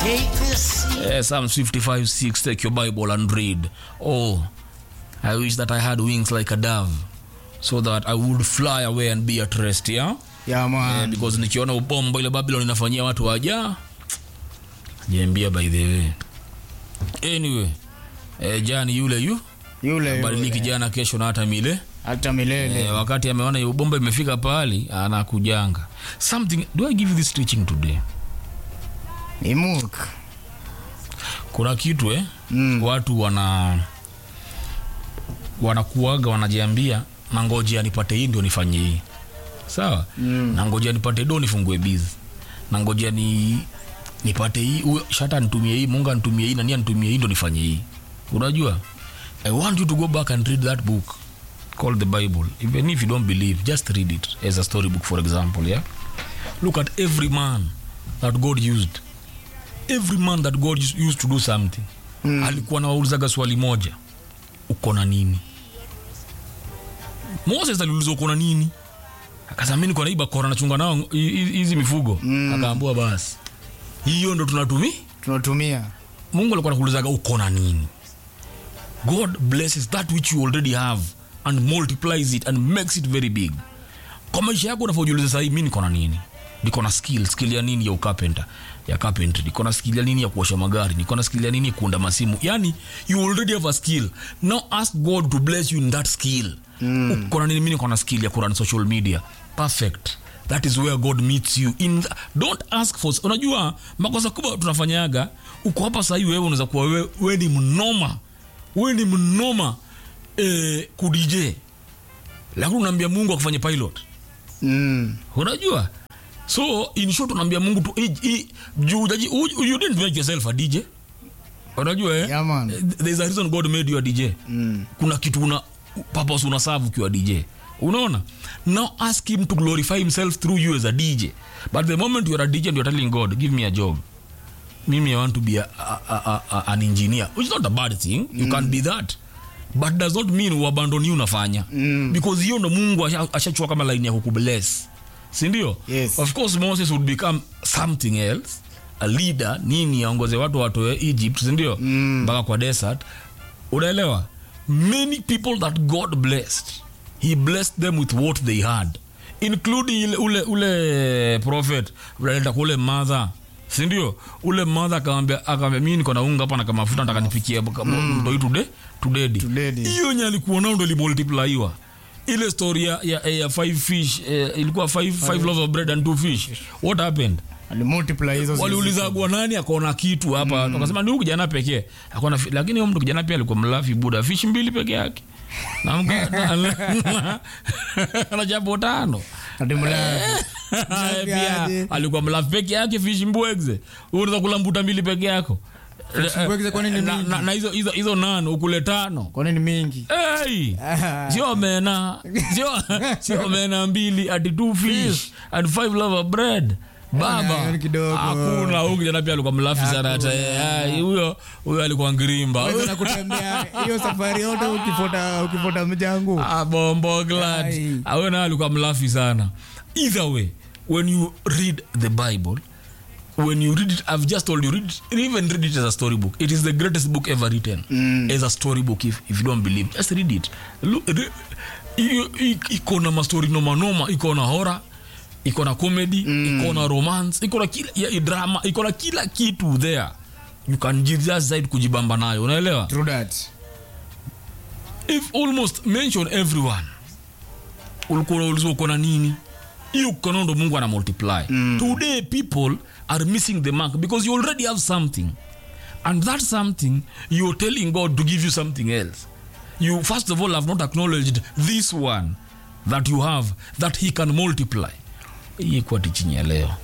Take this. Psalm 55:6, take your Bible and read. Oh, I wish that I had wings like a dove, so that I would fly away and be at rest, yeah? Yeah, man. Because nikiona ubomba ile Babylon inafanyia watu waja. Jembia by the way. Anyway, jani yule badiliki jana kesho na hata milele. Wakati ameona hiyo bomba imefika pahali anakujanga. Something, do I give you this teaching today? Imuk. Kuna kitu watu wanakuaga wanajiambia na ngoja nipate hii ndio nifanye hii. Sawa? Na ngoja nipate do nifungue biz. Na ngoja nipate hii, shata nitumie hii, Mungu nitumie hii, na nia nitumie hii ndio nifanye hii. Unajua? I want you to go back and read that book called the Bible. Even if you don't believe, just read it as a storybook, for example, yeah? Look at every man that God used. Every man that God used to do something. Alikuwa anawaulizaga swali moja. Uko na nini? Moses aliulizwa uko na nini? Akasema mimi niko na iba kora nachunga nao hizi mifugo. Akaambiwa basi. Hiyo ndo tunatumia. Mungu alikuwa anakuulizaga uko na nini? God blesses that which you already have and multiplies it and makes it very big. Kwa maisha yako unapojiuliza sasa mimi niko na nini? Niko na skill ya nini ya carpenter, ya carpentry, niko na skill ya nini ya kuosha magari, niko na skill ya nini kuunda masimu. Yani you already have a skill. Now ask God to bless you in that skill. Uko na nini? Mimi niko na skill ya kurun social media. Perfect. That is where God meets you in don't ask for. Unajua makosa kubwa tunafanyaga, uko hapa sasa wewe unaweza kuwa wewe ni mnoma. Wewe ni mnoma ku DJ. Lakini unaambia Mungu akufanye pilot. Unajua? So in short unaambia Mungu tu you didn't make yourself a DJ. Unajua Yeah, man. There's a reason God made you a DJ. Kuna kitu purpose una serve ukiwa DJ. Unaona? Now ask him to glorify himself through you as a DJ. But the moment you are a DJ and you are telling God, give me a job. Mimi I want to be an engineer, which is not a bad thing. You can be that. But does not mean uabandon you unafanya. Because hiyo ndo Mungu ashachukua kama line ya kukubless. Si ndio? Yes. Of course Moses would become something else, a leader, nini aongoze watu watoe Egypt, si ndio? Mpaka kwa desert. Unaelewa? Many people that God blessed, he blessed them with what they had, including ule prophet unaenda kule mother, si ndio? Ule mother akamwambia mimi niko na unga hapa na kama mafuta nataka nipikie ndio today. Hiyo nya alikuwa nao ndio limultiplyiwa. Ile story ya 5 fish ilikuwa 5 loaves of bread and 2 fish. What happened? Alimultiply hizo. Waliuliza kwa nani akaona kitu hapa. Wakasema ni huyu kijana pekee. Akaona, lakini huyo mtu kijana pia alikuwa mlafi buda, fish 2 peke yake. Na ana jambo 5. Atimulafi. Pia alikuwa mlafi peke yake, fish mbwegze. Unaweza kula mbuta 2 peke yako. Mbwegze kwa nini mingi? Na hizo nano ukule 5. Kwa nini mingi? Hey! Sio mena 2 at 2 fish and 5 loaves of bread. Baba hakuna huyu kijana pia alikuwa mlafi sana hata huyo alikuwa ngrimba. Wewe unakutembea hiyo safari yote ukifuata mjangu. Bombo glad. Huyo na alikuwa mlafi sana. Either way, when you read the Bible, when you read it, I've just told you, even read it as a storybook. It is the greatest book ever written as a storybook. If you don't believe, just read it. Look, iko na mastori noma, iko na horror, iko na comedy, iko na romance, iko na kila drama, iko na kila kitu there. You can just zaidi kujibamba nayo, unaelewa? True that. If almost mention everyone, ulikuwa uko na nini? You cannot Mungu ana multiply. Today people are missing the mark because you already have something. And that something, you're telling God to give you something else. You first of all have not acknowledged this one that you have, that he can multiply. Hii kwa teaching ya leo.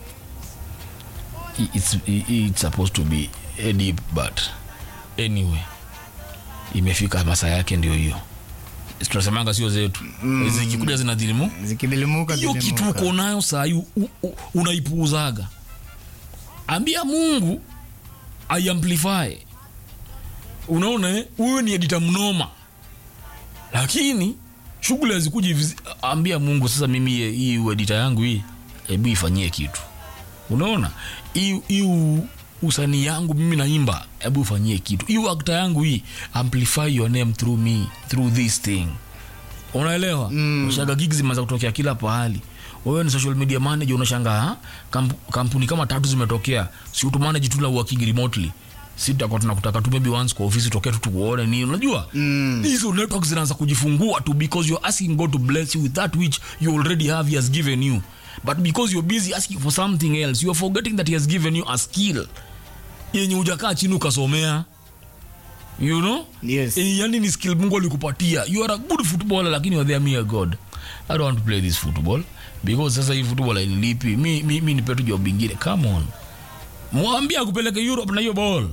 It's supposed to be deep, but anyway, imefika masaa yake ndio hiyo. Tunasemanga sio zetu. Zikikuja zikidilimuka. Hiyo kitu uko nayo saa hii unaipuuzaga. Ambia Mungu I amplify. Unaona wewe ni editor mnoma. Lakini shughuli hazikuji. Ambia Mungu sasa mimi hii editor yangu hii hebu ifanyie kitu. Unaona? usanii yangu mimi naimba, hebu fanyie kitu. Hiyo actor yangu hii, amplify your name through me, through this thing. Unaelewa? Ushaga gigs zimeanza kutokea kila pahali. Wewe ni social media manager, unashangaa kampuni kama 3 zimetokea. Si utu manage tu la working remotely. Sita kwa tunakutaka tu maybe once kwa office tokea tu tuone nini, unajua? Hizo networks zinaanza kujifungua tu because you're asking God to bless you with that which you already have, he has given you. But because you're busy asking for something else, you are forgetting that he has given you a skill yenye hujakaa chini ukasomea. You know? Yes. Yani ni skill Mungu alikupatia. You are a good footballer lakini you are there mere God. I don't want to play this football because sasa hii football hainilipi. Mimi nipe tu job nyingine. Come on. Mwambie akupeleke Europe na hiyo ball.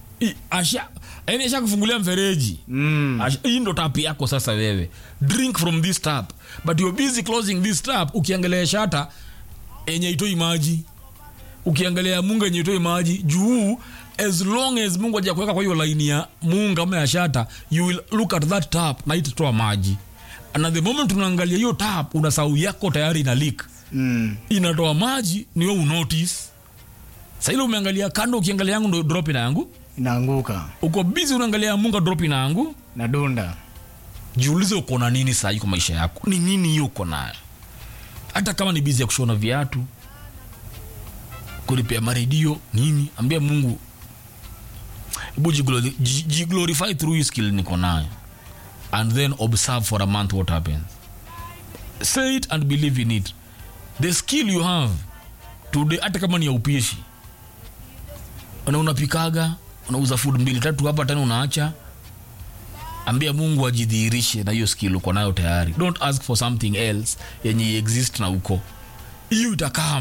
Asha kufungulia mfereji. Hii ndo tap yako sasa wewe. Drink from this tap. But you're busy closing this tap. Ukiangalia shata enye itoi maji. Ukiangalia munga enye itoi maji. Juu as long as Mungu hajakuweka kwa hiyo line ya munga ama ya shata, you will look at that tap na itatoa maji. And the moment unaangalia hiyo tap, unasahau yako tayari ina leak. Inatoa maji, ni wewe unotice. Sasa ile umeangalia kando, ukiangalia yangu ndo drop ina yangu inaanguka. Uko busy unaangalia munga drop ina yangu na donda. Jiulize uko na nini sasa kwa maisha yako? Ni nini hiyo uko nayo? Hata kama ni busy ya kushona viatu, kulipia maredio, nini? Ambia Mungu, hebu glorify through his skill niko nayo. And then observe for a month what happens. Say it and believe in it. The skill you have today, hata kama ni ya upishi, unapikaga, unauza food 2-3 hapa tena unaacha, ambia Mungu ajidhihirishe na hiyo skill uko nayo tayari. Don't ask for something else yenye exist na uko. Hiyo itakaa